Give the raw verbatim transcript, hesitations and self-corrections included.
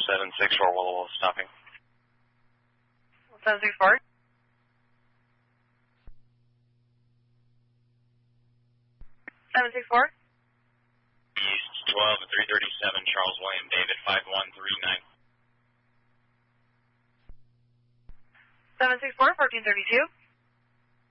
seven six four, Walla Walla stopping. seven six four. seven six four. East twelve at three thirty-seven, Charles William David, five one three nine. seven six four, fourteen thirty-two.